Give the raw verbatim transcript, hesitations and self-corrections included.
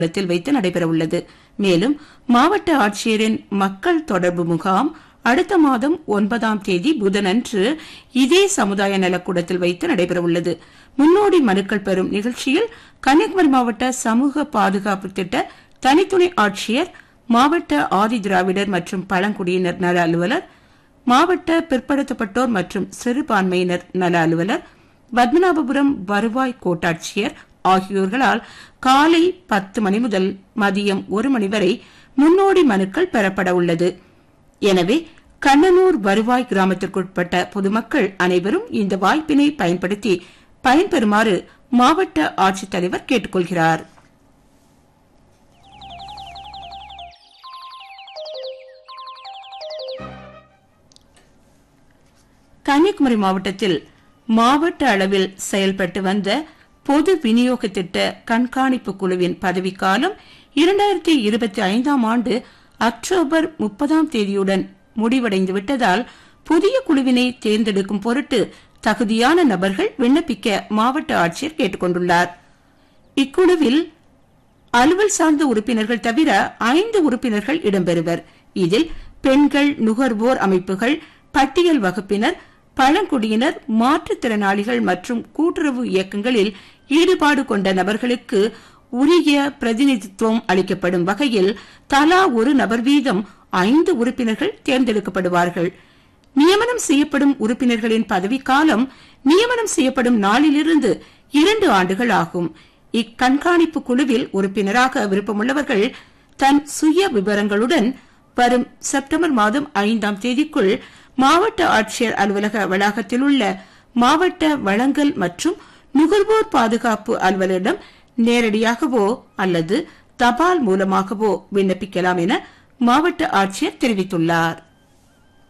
வைத்து நடைபெற உள்ளது. மேலும் மாவட்ட ஆட்சியரின் மக்கள் தொடர்பு முகாம் அடுத்த மாதம் ஒன்பதாம் தேதி புதனன்று இதே சமுதாய நலக்கூடத்தில் வைத்து நடைபெற உள்ளது. முன்னோடி மனுக்கள் பெறும் நிகழ்ச்சியில் கன்னியாகுமரி மாவட்ட சமூக பாதுகாப்பு திட்ட தனித்துணை ஆட்சியர், மாவட்ட ஆதி திராவிடர் மற்றும் பழங்குடியினர் நல அலுவலர், மாவட்ட பிற்படுத்தப்பட்டோர் மற்றும் சிறுபான்மையினர் நல அலுவலர், பத்மநாபபுரம் வருவாய் கோட்டாட்சியர் ஆகியோர்களால் காலை பத்து மணி முதல் மதியம் ஒரு மணி வரை முன்னோடி மனுக்கள் பெறப்பட உள்ளது. எனவே கண்ணனூர் வருவாய் கிராமத்திற்குட்பட்ட பொதுமக்கள் அனைவரும் இந்த வாய்ப்பினை பயன்படுத்தி பயன்பெறுமாறு மாவட்ட ஆட்சித்தலைவர் கேட்டுக்கொள்கிறார். கன்னியாகுமரி மாவட்டத்தில் மாவட்ட அளவில் செயல்பட்டு வந்த பொது விநியோக திட்ட கண்காணிப்பு குழுவின் பதவிக்காலம் இரண்டாயிரத்தி இருபத்தி ஐந்தாம் ஆண்டு அக்டோபர் முப்பதாம் தேதியுடன் முடிவடைந்து விட்டதால் புதிய குழுவினை தேர்ந்தெடுக்கும் பொருட்டு தகுதியான நபர்கள் விண்ணப்பிக்க மாவட்ட ஆட்சியர் கேட்டுக் கொண்டுள்ளார். இக்குழுவில் அலுவல் சார்ந்த உறுப்பினர்கள் தவிர ஐந்து உறுப்பினர்கள் இடம்பெறுவர். இதில் பெண்கள், நுகர்வோர் அமைப்புகள், பட்டியல் வகுப்பினர், பழங்குடியினர், மாற்றுத்திறனாளிகள் மற்றும் கூட்டுறவு இயக்கங்களில் ஈடுபாடு கொண்ட நபர்களுக்கு உரிய பிரதிநிதித்துவம் அளிக்கப்படும் வகையில் தலா ஒரு நபர் வீதம் ஐந்து உறுப்பினர்கள் தேர்ந்தெடுக்கப்படுவார்கள். நியமனம் செய்யப்படும் உறுப்பினர்களின் பதவிக்காலம் நியமனம் செய்யப்படும் நாளிலிருந்து இரண்டு ஆண்டுகள் ஆகும். இக்கண்காணிப்பு குழுவில் உறுப்பினராக விருப்பமுள்ளவர்கள் தன் சுய விவரங்களுடன் வரும் செப்டம்பர் மாதம் ஐந்தாம் தேதிக்குள் மாவட்ட ஆட்சியர் அலுவலக வளாகத்தில் உள்ள மாவட்ட வழங்கல் மற்றும் நுகர்வோர் பாதுகாப்பு அலுவலரிடம் நேரடியாகவோ அல்லது தபால் மூலமாகவோ விண்ணப்பிக்கலாம் என மாவட்ட ஆட்சியர் தெரிவித்துள்ளார்.